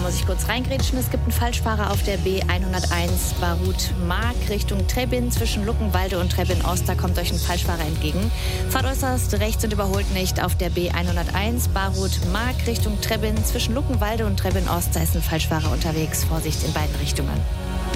muss ich kurz reingrätschen. Es gibt einen Falschfahrer auf der B101 Barut-Mark Richtung Trebbin. Zwischen Luckenwalde und Trebbin-Ost, da kommt euch ein Falschfahrer entgegen. Fahrt äußerst rechts und überholt nicht auf der B101 Barut-Mark Richtung Trebbin. Zwischen Luckenwalde und Trebbin-Ost, da ist ein Falschfahrer unterwegs. Vorsicht in beiden Richtungen.